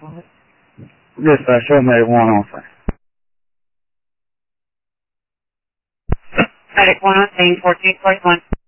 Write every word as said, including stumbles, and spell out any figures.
Dispatch, show medic one on scene. Medic one on scene, fourteen forty-one.